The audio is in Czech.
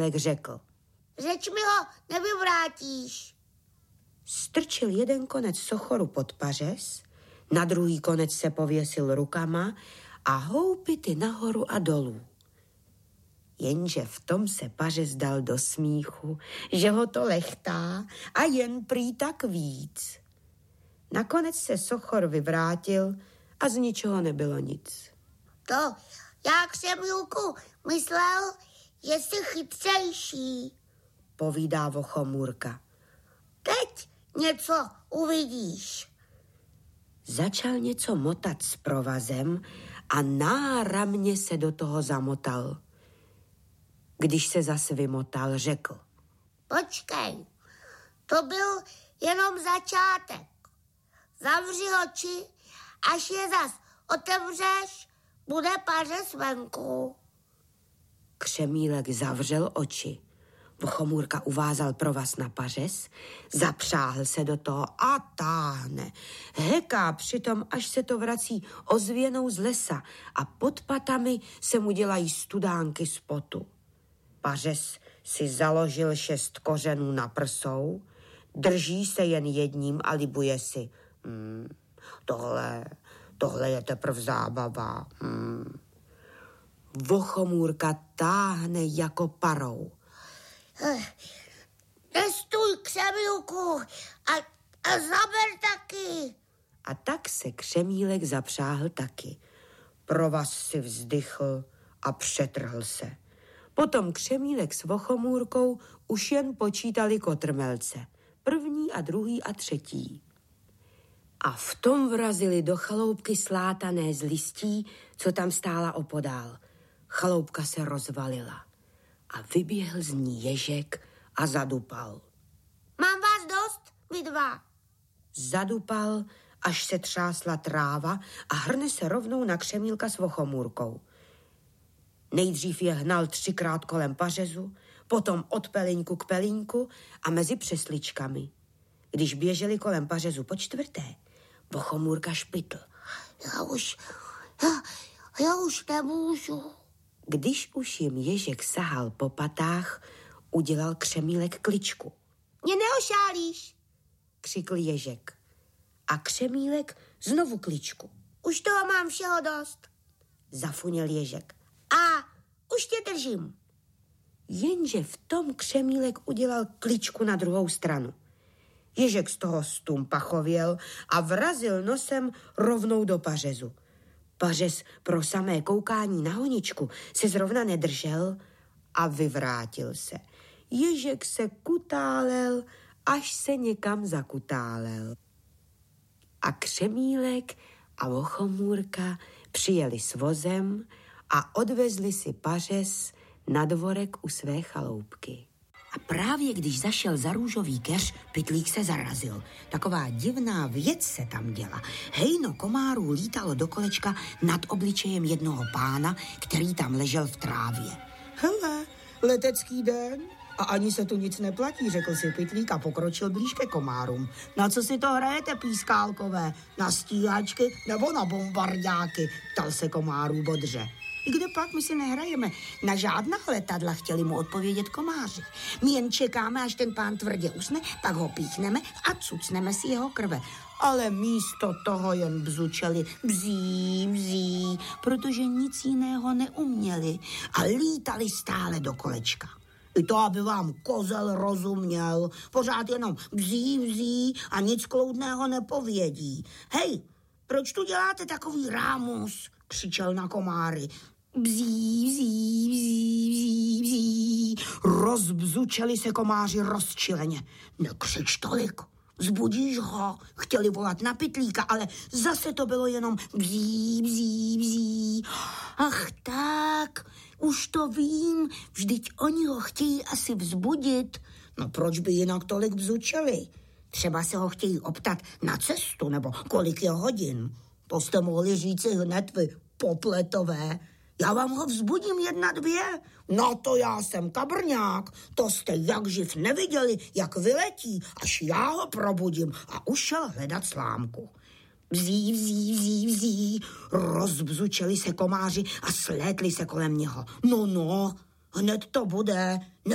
Křemílek řekl: Řeč mi ho nevyvrátíš. Strčil jeden konec sochoru pod pařez, na druhý konec se pověsil rukama a houpity nahoru a dolů. Jenže v tom se pařez dal do smíchu, že ho to lechtá a jen prý tak víc. Nakonec se sochor vyvrátil a z ničeho nebylo nic. To já, Křemílku, myslel, že jsi chytřejší, povídá Vochomůrka. Teď něco uvidíš. Začal něco motat s provazem a náramně se do toho zamotal. Když se zase vymotal, řekl: Počkej, to byl jenom začátek. Zavři oči, až je zas otevřeš, bude pařez venku. Křemílek zavřel oči. Vochomůrka uvázal provaz na pařez, zapřáhl se do toho a táhne. Heká přitom, až se to vrací ozvěnou z lesa a pod patami se mu dělají studánky z potu. Pařez si založil 6 kořenů na prsou, drží se jen jedním a libuje si: tohle je teprv zábava. Vochomůrka táhne jako parou. Nestůj, Křemílku, a zaber taky. A tak se Křemílek zapřáhl taky. Provaz si vzdychl a přetrhl se. Potom Křemílek s Vochomůrkou už jen počítali kotrmelce. 1., 2. a 3. A v tom vrazili do chaloupky slátané z listí, co tam stála opodál. Chaloupka se rozvalila a vyběhl z ní ježek a zadupal. Mám vás dost, vy dva. Zadupal, až se třásla tráva a hrne se rovnou na Křemílka s Vochomůrkou. Nejdřív je hnal 3krát kolem pařezu, potom od pelíňku k pelíňku a mezi přesličkami. Když běželi kolem pařezu po 4., Vochomůrka špitl. Já už nemůžu. Když už jim ježek sahal po patách, udělal Křemílek kličku. Mě neošálíš, křikl ježek. A Křemílek znovu kličku. Už toho mám všeho dost, zafuněl ježek. A už tě držím. Jenže v tom Křemílek udělal kličku na druhou stranu. Ježek z toho stumpachověl a vrazil nosem rovnou do pařezu. Pařez pro samé koukání na honičku se zrovna nedržel a vyvrátil se. Ježek se kutálel, až se někam zakutálel. A Křemílek a Vochomůrka přijeli s vozem a odvezli si pařez na dvorek u své chaloupky. A právě když zašel za růžový keř, pytlík se zarazil. Taková divná věc se tam děla. Hejno komárů lítalo do kolečka nad obličejem jednoho pána, který tam ležel v trávě. Hele, letecký den a ani se tu nic neplatí, řekl si pytlík a pokročil blíž ke komárům. Na co si to hrajete, pískálkové? Na stíhačky nebo na bombardáky? Ptal se komárů bodře. I kde pak, my si nehrajeme na žádná letadla, chtěli mu odpovědět komáři. My jen čekáme, až ten pán tvrdě usne, pak ho píchneme a cucneme si jeho krve. Ale místo toho jen bzučeli bzí, bzí, protože nic jiného neuměli a lítali stále do kolečka. I to, aby vám kozel rozuměl, pořád jenom bzí, bzí a nic kloudného nepovědí. Hej, proč tu děláte takový rámus? Křičel na komáry. Bzí, bzí, bzí, bzí, bzí. Rozbzučeli se komáři rozčileně. Nekřič tolik, vzbudíš ho. Chtěli volat na pytlíka, ale zase to bylo jenom bzí, bzí, bzí. Ach tak, už to vím, vždyť oni ho chtějí asi vzbudit. No proč by jinak tolik bzučeli? Třeba se ho chtějí optat na cestu, nebo kolik je hodin. To jste mohli říci hned vy, popletové. Já vám ho vzbudím 1, 2. No to já jsem kabrňák. To jste jakživ neviděli, jak vyletí, až já ho probudím. A už šel hledat slámku. Bzí, bzí, bzí, bzí. Rozbzučeli se komáři a slétli se kolem něho. No, hned to bude.